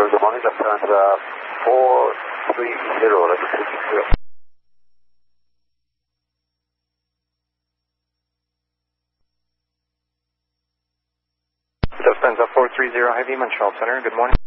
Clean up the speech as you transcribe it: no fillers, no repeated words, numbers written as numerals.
good morning, Lufthansa 430, level 260. Lufthansa 430, Heavy, Montreal Center, good morning.